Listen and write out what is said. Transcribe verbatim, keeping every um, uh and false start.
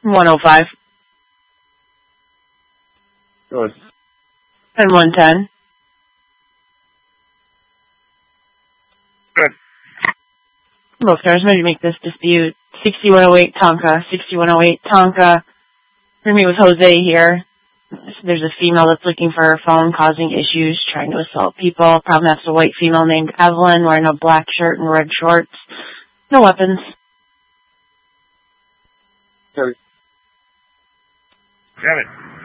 one oh five. Good. And one ten. Good. Both cars ready to make this dispute. sixty-one oh eight Tonka, sixty-one oh eight Tonka. We're going to meet with Jose here. There's a female that's looking for her phone, causing issues, trying to assault people. Problem that's a white female named Evelyn, wearing a black shirt and red shorts. No weapons. Got it. Got it.